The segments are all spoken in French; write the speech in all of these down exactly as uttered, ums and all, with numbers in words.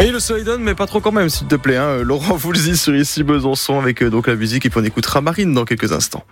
Oui, le soleil donne, mais pas trop quand même, s'il te plaît. Hein. Laurent Voulzy sur Ici Besançon avec euh, donc la musique, et puis on écoutera Marine dans quelques instants.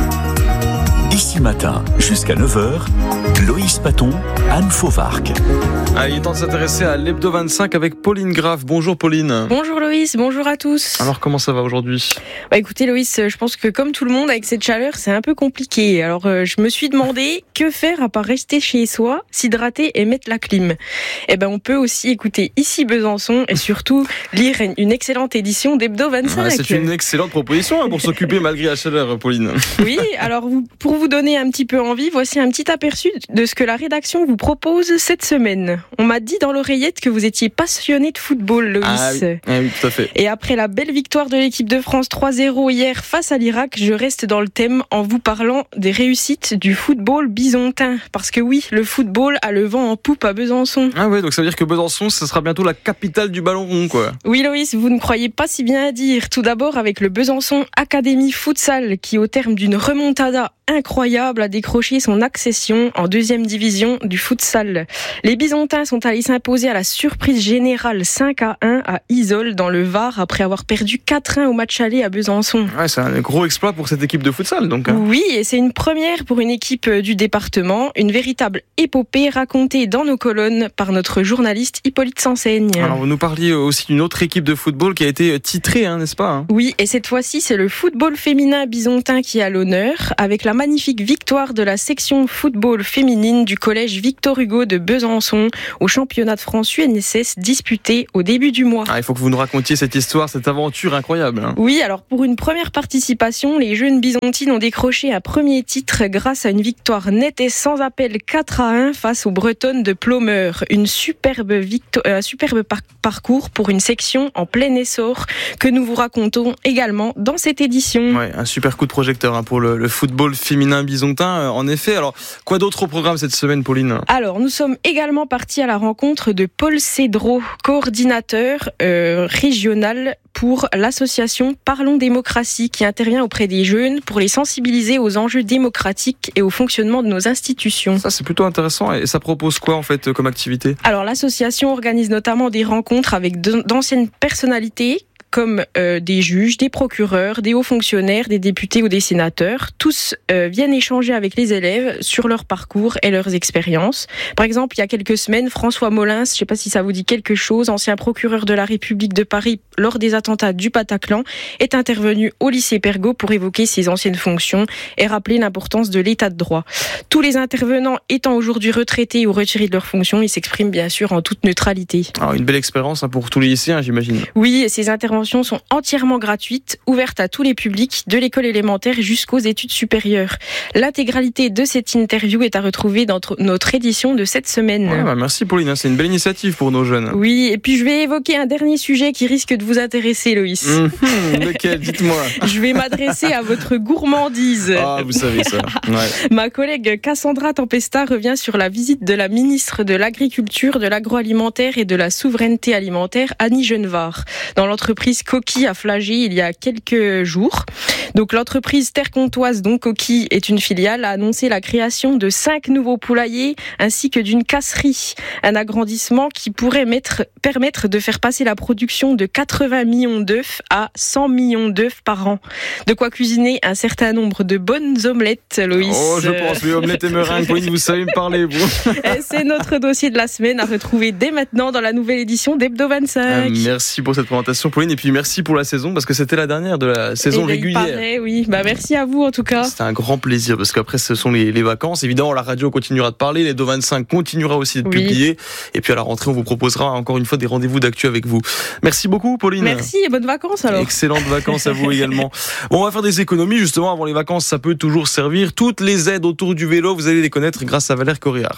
Ici matin, jusqu'à neuf heures, Loïs Paton, Anne Fauvarc. Ah, il est temps de s'intéresser à l'Hebdo vingt-cinq avec Pauline Graff. Bonjour Pauline. Bonjour Loïs, bonjour à tous. Alors comment ça va aujourd'hui ? Bah écoutez Loïs, je pense que comme tout le monde avec cette chaleur, c'est un peu compliqué. Alors euh, je me suis demandé que faire à part rester chez soi, s'hydrater et mettre la clim. Eh ben on peut aussi écouter Ici Besançon et surtout lire une excellente édition d'Hebdo vingt-cinq. Ah, c'est une excellente proposition hein, pour s'occuper malgré la chaleur, Pauline. Oui, alors vous, pour vous donner un petit peu envie, voici un petit aperçu de ce que la rédaction vous propose cette semaine. On m'a dit dans l'oreillette que vous étiez passionné de football, Loïs. Ah oui, ah oui, tout à fait. Et après la belle victoire de l'équipe de France trois zéro hier face à l'Irak, je reste dans le thème en vous parlant des réussites du football bisontin. Parce que oui, le football a le vent en poupe à Besançon. Ah ouais, donc ça veut dire que Besançon, ce sera bientôt la capitale du ballon rond, quoi. Oui, Loïs, vous ne croyez pas si bien à dire. Tout d'abord avec le Besançon Academy Futsal qui, au terme d'une remontada incroyable, a décroché son accession en deuxième division du futsal. Les Bisontins sont allés s'imposer à la surprise générale cinq à un à Isole dans le Var après avoir perdu quatre un au match aller à Besançon. Ouais, c'est un gros exploit pour cette équipe de futsal donc. Hein. Oui, et c'est une première pour une équipe du département, une véritable épopée racontée dans nos colonnes par notre journaliste Hippolyte Sanseigne. Alors vous nous parliez aussi d'une autre équipe de football qui a été titrée, hein, n'est-ce pas hein ? Oui, et cette fois-ci c'est le football féminin bisontin qui est à l'honneur avec la magnifique victoire de la section football féminine du collège Victor Hugo de Besançon au championnat de France U N S S disputé au début du mois. Ah, il faut que vous nous racontiez cette histoire, cette aventure incroyable. Hein. Oui, alors pour une première participation, les jeunes bisontines ont décroché un premier titre grâce à une victoire nette et sans appel quatre à un face aux Bretonnes de Plomeur. Une superbe, victo- euh, superbe par- parcours pour une section en plein essor que nous vous racontons également dans cette édition. Ouais, un super coup de projecteur hein, pour le, le football féminin bisontin. Euh, en effet, alors quoi d'autre au programme cette semaine, Pauline ? Alors, nous sommes également partis à la rencontre de Paul Cédreau, coordinateur euh, régional pour l'association Parlons Démocratie, qui intervient auprès des jeunes pour les sensibiliser aux enjeux démocratiques et au fonctionnement de nos institutions. Ça, c'est plutôt intéressant. Et ça propose quoi, en fait, comme activité ? Alors, l'association organise notamment des rencontres avec d'anciennes personnalités comme euh, des juges, des procureurs, des hauts fonctionnaires, des députés ou des sénateurs. Tous euh, viennent échanger avec les élèves sur leur parcours et leurs expériences. Par exemple, il y a quelques semaines, François Molins, je ne sais pas si ça vous dit quelque chose, ancien procureur de la République de Paris lors des attentats du Bataclan, est intervenu au lycée Pergaud pour évoquer ses anciennes fonctions et rappeler l'importance de l'état de droit. Tous les intervenants étant aujourd'hui retraités ou retirés de leurs fonctions, ils s'expriment bien sûr en toute neutralité. Alors, une belle expérience hein, pour tous les lycéens, j'imagine. Oui, et ces interventions sont entièrement gratuites, ouvertes à tous les publics, de l'école élémentaire jusqu'aux études supérieures. L'intégralité de cette interview est à retrouver dans notre édition de cette semaine. Ouais, bah merci Pauline, c'est une belle initiative pour nos jeunes. Oui, et puis je vais évoquer un dernier sujet qui risque de vous intéresser, Loïs. Mmh, lequel ? Dites-moi. Je vais m'adresser à votre gourmandise. Ah, vous savez ça. Ouais. Ma collègue Cassandra Tempesta revient sur la visite de la ministre de l'Agriculture, de l'Agroalimentaire et de la Souveraineté Alimentaire, Annie Genevard, dans l'entreprise Coquille à Flagey il y a quelques jours. Donc l'entreprise terre-comtoise, donc Coquille, est une filiale, a annoncé la création de cinq nouveaux poulaillers ainsi que d'une casserie. Un agrandissement qui pourrait mettre, permettre de faire passer la production de quatre-vingts millions d'œufs à cent millions d'œufs par an. De quoi cuisiner un certain nombre de bonnes omelettes, Loïs. Oh, je pense, oui, omelettes et meringues, Pauline, vous savez me parler, vous. Et c'est notre dossier de la semaine à retrouver dès maintenant dans la nouvelle édition d'Hebdo vingt-cinq. Euh, merci pour cette présentation, Pauline, et puis merci pour la saison, parce que c'était la dernière de la saison et régulière. Il paraît, oui. Bah, merci à vous, en tout cas. C'était un grand plaisir, parce qu'après, ce sont les, les vacances. Évidemment, la radio continuera de parler, l'Hebdo vingt-cinq continuera aussi de oui. publier, et puis à la rentrée, on vous proposera encore une fois des rendez-vous d'actu avec vous. Merci beaucoup, Pauline. Merci, et bonnes vacances, alors. Excellentes vacances à vous également. Bon, on va faire des économies, justement, avant les vacances, ça peut toujours servir. Toutes les aides autour du vélo, vous allez les connaître grâce à Valère Corréard.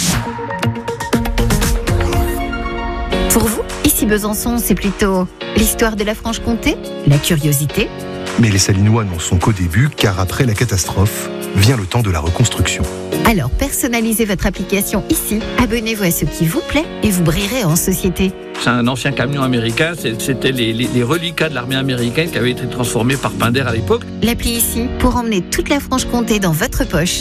Pour vous, ici Besançon, c'est plutôt l'histoire de la Franche-Comté, la curiosité. Mais les Salinois n'en sont qu'au début, car après la catastrophe, vient le temps de la reconstruction. Alors personnalisez votre application ici, abonnez-vous à ce qui vous plaît et vous brillerez en société. C'est un ancien camion américain, c'était les, les, les reliquats de l'armée américaine qui avaient été transformés par Pinder à l'époque. L'appli ici pour emmener toute la Franche-Comté dans votre poche.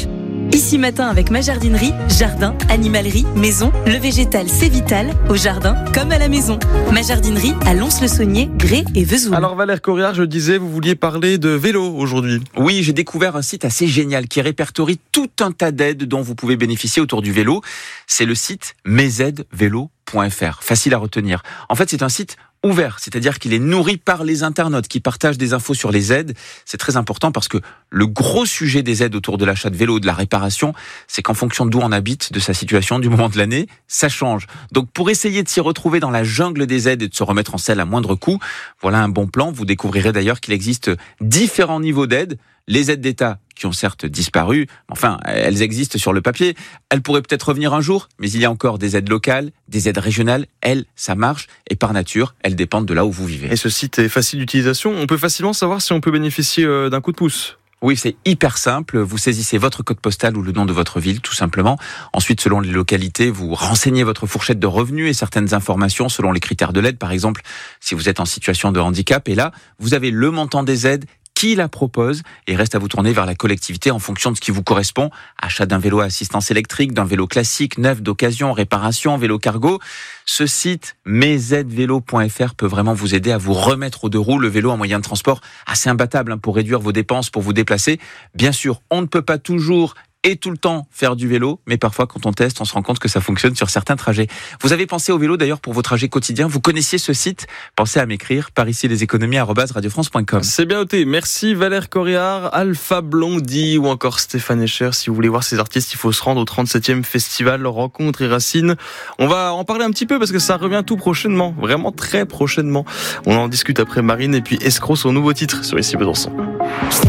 Ici Matin avec ma jardinerie, jardin, animalerie, maison, le végétal c'est vital, au jardin comme à la maison. Ma jardinerie à Lons-le-Saunier, Grès et Vesoul. Alors Valère Corriard, je disais, vous vouliez parler de vélo aujourd'hui. Oui, j'ai découvert un site assez génial qui répertorie tout un tas d'aides dont vous pouvez bénéficier autour du vélo. C'est le site mes aides vélo point f r. Facile à retenir. En fait, c'est un site ouvert, c'est-à-dire qu'il est nourri par les internautes qui partagent des infos sur les aides. C'est très important parce que le gros sujet des aides autour de l'achat de vélo, de la réparation, c'est qu'en fonction d'où on habite, de sa situation, du moment de l'année, ça change. Donc pour essayer de s'y retrouver dans la jungle des aides et de se remettre en selle à moindre coût, voilà un bon plan. Vous découvrirez d'ailleurs qu'il existe différents niveaux d'aide. Les aides d'État qui ont certes disparu, enfin, elles existent sur le papier. Elles pourraient peut-être revenir un jour, mais il y a encore des aides locales, des aides régionales. Elles, ça marche, et par nature, elles dépendent de là où vous vivez. Et ce site est facile d'utilisation. On peut facilement savoir si on peut bénéficier d'un coup de pouce. Oui, c'est hyper simple. Vous saisissez votre code postal ou le nom de votre ville, tout simplement. Ensuite, selon les localités, vous renseignez votre fourchette de revenus et certaines informations selon les critères de l'aide. Par exemple, si vous êtes en situation de handicap, et là, vous avez le montant des aides, qui la propose, et reste à vous tourner vers la collectivité en fonction de ce qui vous correspond. Achat d'un vélo à assistance électrique, d'un vélo classique, neuf, d'occasion, réparation, vélo cargo. Ce site mes aides vélo point f r peut vraiment vous aider à vous remettre aux deux roues. Le vélo, un moyen de transport assez imbattable hein, pour réduire vos dépenses, pour vous déplacer. Bien sûr, on ne peut pas toujours et tout le temps faire du vélo, mais parfois quand on teste, on se rend compte que ça fonctionne sur certains trajets. Vous avez pensé au vélo d'ailleurs pour vos trajets quotidiens, vous connaissiez ce site? Pensez à m'écrire par ici les économies arobase radio france point com. C'est bien noté. Merci Valère Corriard, Alpha Blondie ou encore Stéphane Escher. Si vous voulez voir ces artistes, il faut se rendre au trente-septième festival Rencontres et Racines. On va en parler un petit peu parce que ça revient tout prochainement, vraiment très prochainement. On en discute après Marine et puis Escroc, son nouveau titre sur Ici Besançon.